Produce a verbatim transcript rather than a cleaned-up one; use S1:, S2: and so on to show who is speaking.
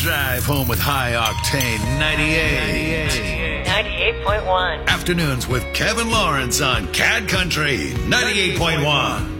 S1: Drive home with High Octane ninety-eight.
S2: ninety-eight point one.
S1: Afternoons with Kevin Lawrence on Cad Country ninety-eight point one.